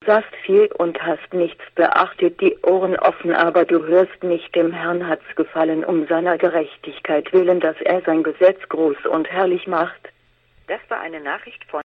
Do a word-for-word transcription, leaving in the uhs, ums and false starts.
Sahst viel und hast nichts beachtet, die Ohren offen, aber du hörst nicht, dem Herrn hat's gefallen, um seiner Gerechtigkeit willen, dass er sein Gesetz groß und herrlich macht. Das war eine Nachricht von